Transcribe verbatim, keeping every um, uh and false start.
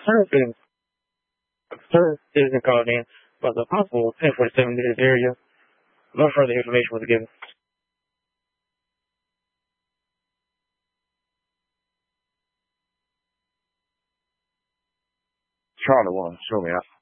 Sir is Sir isn't called in, but the possible ten forty-seven in this area. No further information was given. Charlie one, show me out.